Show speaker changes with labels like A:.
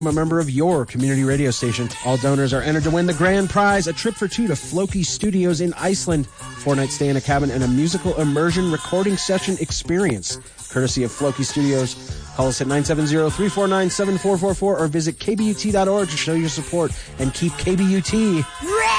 A: a member of your community radio station. All donors are entered to win the grand prize, a trip for two to Floki Studios in Iceland, 4-night stay in a cabin, and a musical immersion recording session experience, courtesy of Floki Studios. Call us at 970-349-7444 or visit kbut.org to show your support and keep KBUT